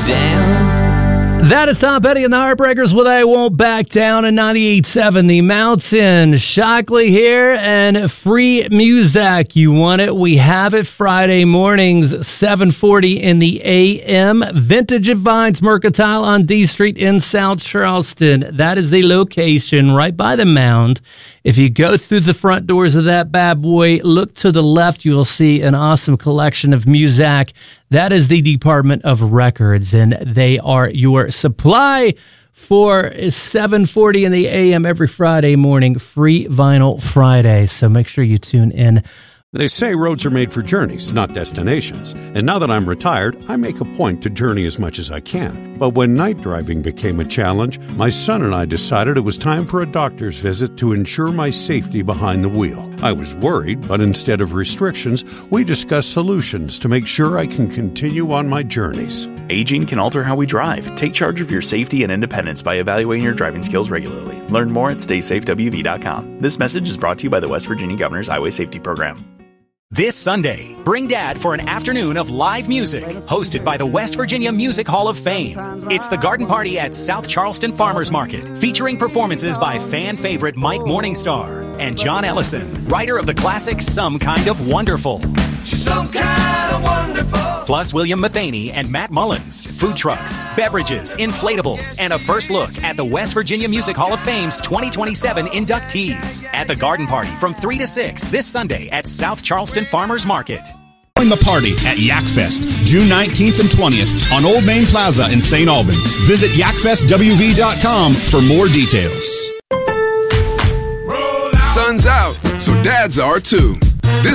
down. That is Tom Petty and the Heartbreakers with I Won't Back Down in 98.7 The Mountain. Shockley here and free Muzak. You want it? We have it Friday mornings, 7:40 in the a.m. Vintage at Vines Mercantile on D Street in South Charleston. That is the location right by the mound. If you go through the front doors of that bad boy, look to the left, you will see an awesome collection of Muzak. That is the Department of Records, and they are your supply for 7:40 in the a.m. every Friday morning, Free Vinyl Friday. So make sure you tune in. They say roads are made for journeys, not destinations. And now that I'm retired, I make a point to journey as much as I can. But when night driving became a challenge, my son and I decided it was time for a doctor's visit to ensure my safety behind the wheel. I was worried, but instead of restrictions, we discussed solutions to make sure I can continue on my journeys. Aging can alter how we drive. Take charge of your safety and independence by evaluating your driving skills regularly. Learn more at StaySafeWV.com. This message is brought to you by the West Virginia Governor's Highway Safety Program. This Sunday, bring Dad for an afternoon of live music, hosted by the West Virginia Music Hall of Fame. It's the Garden Party at South Charleston Farmers Market, featuring performances by fan favorite Mike Morningstar and John Ellison, writer of the classic Some Kind of Wonderful. She's some kind of wonderful. Plus William Mathaney and Matt Mullins, food trucks, beverages, inflatables, and a first look at the West Virginia Music Hall of Fame's 2027 inductees at the Garden Party from 3 to 6 this Sunday at South Charleston Farmers Market. Join the party at Yakfest, June 19th and 20th on Old Main Plaza in St. Albans. Visit yakfestwv.com for more details. Sun's out, so dads are too. This